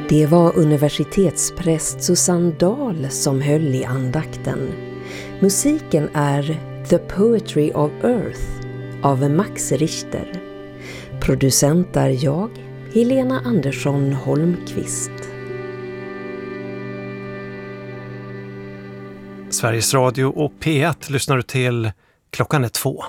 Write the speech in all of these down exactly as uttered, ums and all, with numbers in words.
Det var universitetspräst Susanne Dahl som höll i andakten. Musiken är The Poetry of Earth av Max Richter. Producent är jag, Helena Andersson Holmqvist. Sveriges Radio och P ett lyssnar du till. Klockan är två.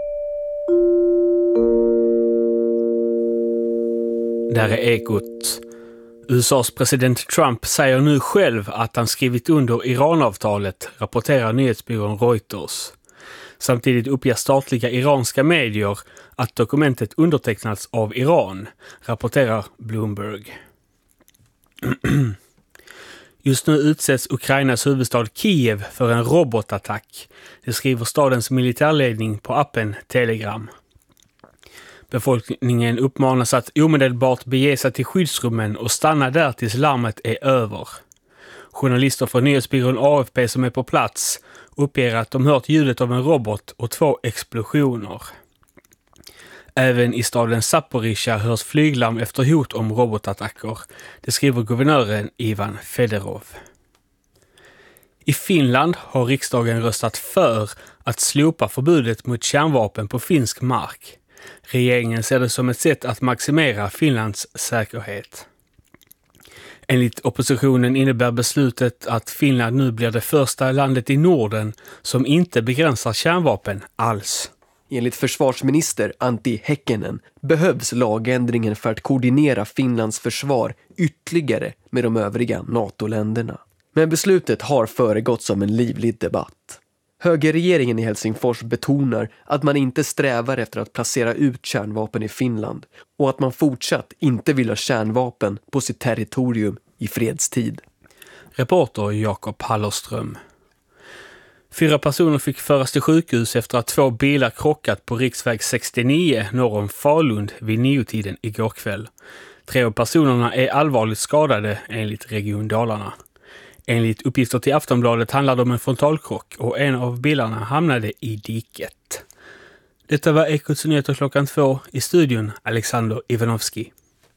Där är Ekot. U S A:s president Trump säger nu själv att han skrivit under Iranavtalet, rapporterar nyhetsbyrån Reuters. Samtidigt uppger statliga iranska medier att dokumentet undertecknats av Iran, rapporterar Bloomberg. Just nu utsätts Ukrainas huvudstad Kiev för en robotattack. Det skriver stadens militärledning på appen Telegram. Befolkningen uppmanas att omedelbart bege sig till skyddsrummen och stanna där tills larmet är över. Journalister från nyhetsbyrån A F P som är på plats uppger att de hört ljudet av en robot och två explosioner. Även i staden Zaporizjzja hörs flyglarm efter hot om robotattacker. Det skriver guvernören Ivan Fedorov. I Finland har riksdagen röstat för att slopa förbudet mot kärnvapen på finsk mark. Regeringen ser det som ett sätt att maximera Finlands säkerhet. Enligt oppositionen innebär beslutet att Finland nu blir det första landet i Norden som inte begränsar kärnvapen alls. Enligt försvarsminister Antti Häkkinen behövs lagändringen för att koordinera Finlands försvar ytterligare med de övriga NATO-länderna. Men beslutet har föregått som en livlig debatt. Högerregeringen i Helsingfors betonar att man inte strävar efter att placera ut kärnvapen i Finland och att man fortsatt inte vill ha kärnvapen på sitt territorium i fredstid. Reporter Jakob Hallerström. Fyra personer fick föras till sjukhus efter att två bilar krockat på riksväg sextionio norr om Falun vid niotiden igår kväll. Tre av personerna är allvarligt skadade enligt Region Dalarna. Enligt uppgifter till Aftonbladet handlar det om en frontalkrock och en av bilarna hamnade i diket. Detta var Ekots nyheter klockan två, i studion Alexander Ivanovski.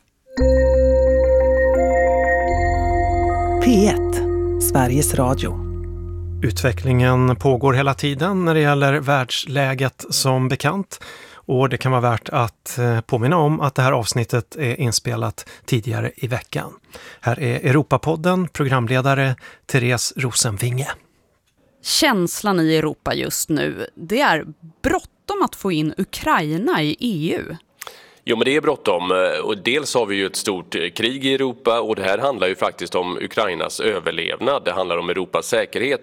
P ett, Sveriges Radio. Utvecklingen pågår hela tiden när det gäller världsläget som bekant. Och det kan vara värt att påminna om att det här avsnittet är inspelat tidigare i veckan. Här är Europapodden, programledare Therese Rosenvinge. Känslan i Europa just nu, det är bråttom att få in Ukraina i E U. Jo, men det är bråttom, och dels har vi ju ett stort krig i Europa och det här handlar ju faktiskt om Ukrainas överlevnad. Det handlar om Europas säkerhet